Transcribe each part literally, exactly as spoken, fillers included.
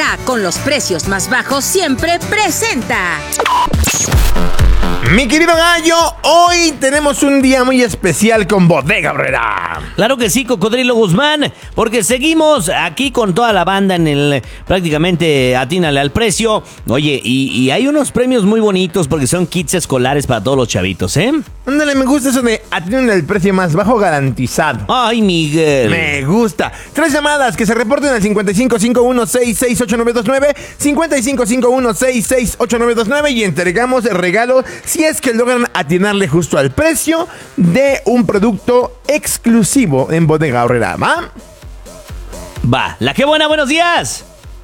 Aurrerá, con los precios más bajos siempre presenta. Mi querido Gallo, hoy tenemos un día muy especial con Bodega Aurrerá. Claro que sí, Cocodrilo Guzmán, porque seguimos aquí con toda la banda en el prácticamente atínale al precio. Oye, y, y hay unos premios muy bonitos porque son kits escolares para todos los chavitos, ¿eh? Ándale, me gusta eso de atínale al precio más bajo garantizado. Ay, Miguel. Me gusta. Tres llamadas que se reporten al cincuenta y cinco cincuenta y uno sesenta y seis ochenta y nueve veintinueve, cincuenta y cinco cincuenta y uno sesenta y seis ochenta y nueve veintinueve y entregamos el regalo si es que logran atinarle justo al precio de un producto exclusivo en Bodega Aurrerá, ¿va? Va, la que buena, buenos días.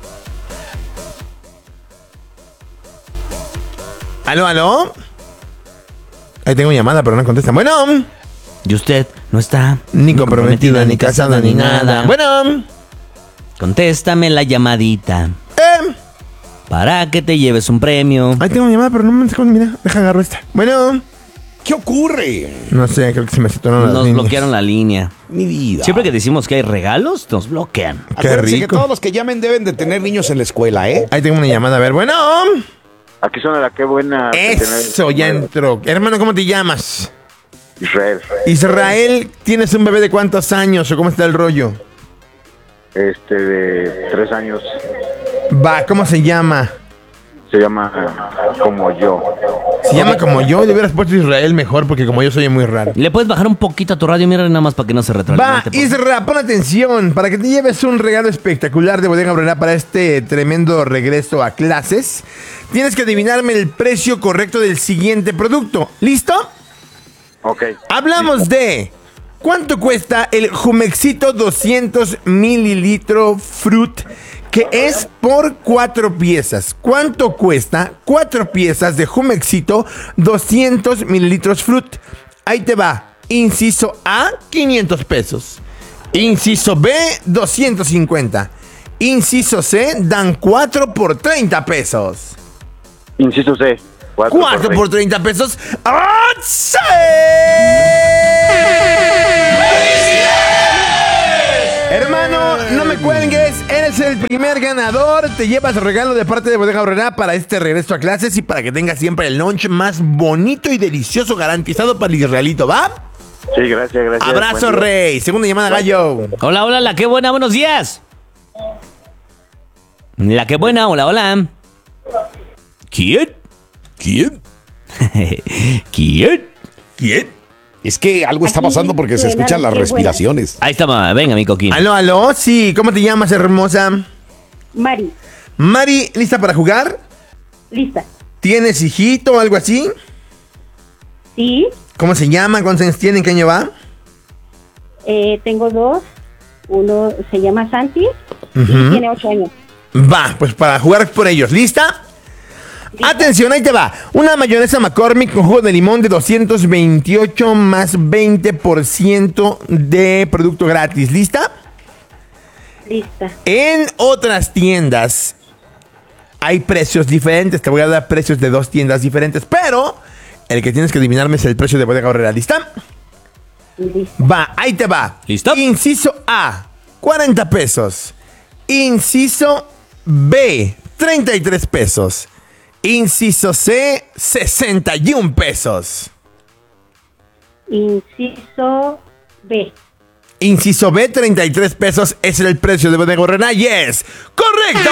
¿Aló, aló? Ahí tengo llamada, pero no contesta. Bueno. ¿Y usted no está? Ni comprometida, ni casada, ni nada. Bueno. Contéstame la llamadita. Eh. Para que te lleves un premio. Ahí tengo una llamada, pero no me sé. Mira, deja agarro esta. Bueno. ¿Qué ocurre? No sé, creo que se me situaron las Nos líneas. bloquearon la línea. Mi vida. Siempre que decimos que hay regalos, nos bloquean. Qué Acuérdense rico. que todos los que llamen deben de tener niños en la escuela, ¿eh? Ahí tengo una llamada, a ver, bueno. Aquí suena la que buena. Eso, ya entró. Hermano, ¿cómo te llamas? Israel. Israel, ¿tienes un bebé de cuántos años o cómo está el rollo? Este, de tres años. Va, ¿cómo se llama? Se llama Como Yo. Se llama como yo, le hubieras puesto Israel mejor porque como yo soy muy raro. ¿Le puedes bajar un poquito a tu radio? Mira, nada más para que no se Va, retroalimente. por favor. Isra, pon atención para que te lleves un regalo espectacular de Bodega Aurrerá para este tremendo regreso a clases. Tienes que adivinarme el precio correcto del siguiente producto. ¿Listo? Ok. Hablamos de cuánto cuesta el Jumexito doscientos mililitros Fruit, que es por cuatro piezas. ¿Cuánto cuesta cuatro piezas de Jumexito doscientos mililitros Fruit? Ahí te va. Inciso A, quinientos pesos. Inciso B, doscientos cincuenta. Inciso C, dan cuatro por treinta pesos. Inciso C. cuatro por treinta pesos. ¡Ah, sí! Hermano, no me cuelgues, eres el primer ganador. Te llevas regalo de parte de Bodega Aurrerá para este regreso a clases y para que tengas siempre el lunch más bonito y delicioso garantizado para el israelito, ¿va? Sí, gracias, gracias. Abrazo, Buen día. rey. Segunda llamada, Gallo. Hola, hola, la que buena, buenos días. La que buena, hola, hola. ¿Quién? ¿Quién? ¿Quién? ¿Quién? Es que algo está pasando porque se escuchan las respiraciones. Ahí está, ma. Venga, mi coquín. Aló, aló, sí. ¿Cómo te llamas, hermosa? Mari, Mari, ¿lista para jugar? lista. ¿Tienes hijito o algo así? Sí, ¿Cómo se llama? ¿Cuántos años tiene? ¿En qué año va? eh, tengo dos. Uno se llama Santi Ujú. y tiene ocho años. Va, pues para jugar por ellos. ¿Lista? ¿Lista? Atención, ahí te va. Una mayonesa McCormick con jugo de limón de doscientos veintiocho más veinte por ciento de producto gratis. ¿Lista? Lista. En otras tiendas hay precios diferentes. Te voy a dar precios de dos tiendas diferentes, pero el que tienes que adivinarme es el precio de Bodega Aurrerá. ¿Lista? Lista. Va, ahí te va. ¿Listo? Inciso A, cuarenta pesos. Inciso B, treinta y tres pesos. Inciso C, sesenta y un pesos. Inciso B. Inciso B, treinta y tres pesos es el precio de Bodega Aurrerá. ¡Yes! ¡Correcto!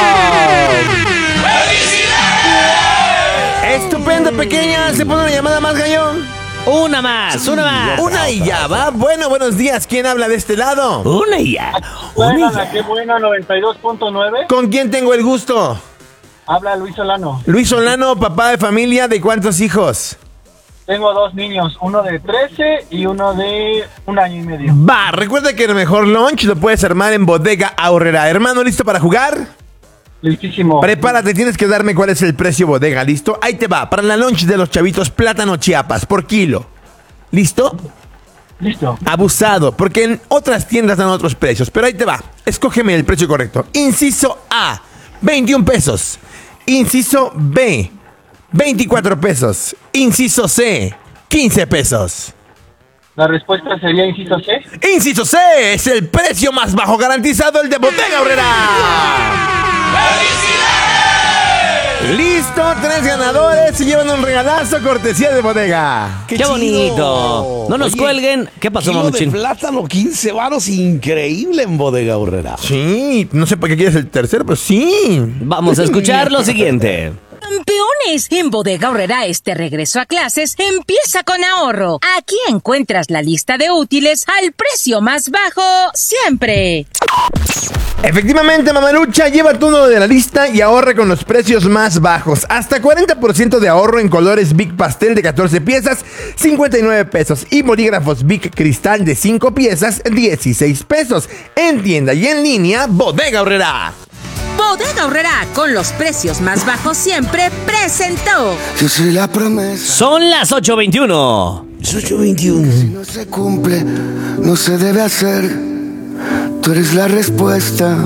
¡Estupendo, pequeña! ¿Se pone una llamada más, Gallón? Una más, una más. Una y ya va. Bueno, buenos días. ¿Quién habla de este lado? Una y ya. Una y Buena, ya. la que buena, noventa y dos punto nueve. ¿Con quién tengo el gusto? Habla Luis Solano. Luis Solano, papá de familia, ¿de cuántos hijos? Tengo dos niños, uno de trece y uno de un año y medio. Va, recuerda que el mejor lunch lo puedes armar en Bodega Aurrerá. Hermano, ¿listo para jugar? Listísimo. Prepárate, tienes que darme cuál es el precio Bodega, ¿listo? Ahí te va, para la lunch de los chavitos, plátano Chiapas, por kilo. ¿Listo? Listo. Abusado, porque en otras tiendas dan otros precios, pero ahí te va. Escógeme el precio correcto. Inciso A, veintiún pesos. Inciso B, veinticuatro pesos. Inciso C, quince pesos. La respuesta sería inciso C. Inciso C, es el precio más bajo garantizado, el de Bodega Aurrerá. Listo, tres ganadores y llevan un regalazo cortesía de Bodega. ¡Qué, chido! bonito! No nos Oye, cuelguen. ¿Qué pasó, kilo Mamuchín? de plátano, quince varos, increíble en Bodega Aurrera. Sí, no sé para qué quieres el tercero, pero sí. Vamos a escuchar lo siguiente. Campeones, en Bodega Aurrera este regreso a clases empieza con ahorro. Aquí encuentras la lista de útiles al precio más bajo siempre. Efectivamente, Mamalucha, lleva tu uno de la lista y ahorre con los precios más bajos. Hasta cuarenta por ciento de ahorro en colores Big Pastel de catorce piezas, cincuenta y nueve pesos. Y bolígrafos Big Cristal de cinco piezas, dieciséis pesos. En tienda y en línea, Bodega Aurrera. Bodega Aurrera, con los precios más bajos siempre, presentó. Yo soy la promesa. Son las ocho veintiuno. ocho veintiuno. Si no se cumple, no se debe hacer. Tú eres la respuesta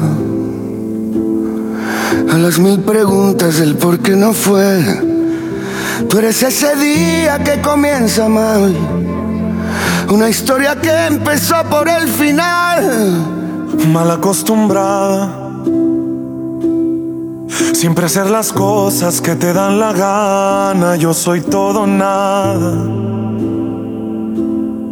a las mil preguntas del por qué no fue. Tú eres ese día que comienza mal, una historia que empezó por el final. Mal acostumbrada siempre hacer las cosas que te dan la gana. Yo soy todo nada.